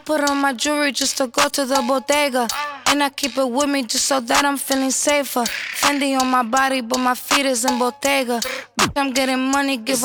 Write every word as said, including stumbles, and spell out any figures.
put on my jewelry just to go to the bodega. And I keep it with me just so that I'm feeling safer. Fendi on my body, but my feet is in Bottega. I'm getting money, give